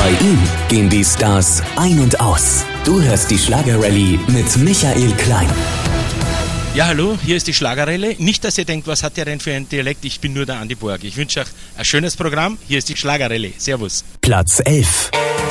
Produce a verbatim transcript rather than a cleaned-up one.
Bei ihm gehen die Stars ein und aus. Du hörst die Schlagerrallye mit Michael Klein. Ja, hallo, hier ist die Schlagerrallye. Nicht, dass ihr denkt, was hat der denn für einen Dialekt? Ich bin nur der Andi Borg. Ich wünsche euch ein schönes Programm. Hier ist die Schlagerrallye. Servus. Platz elf.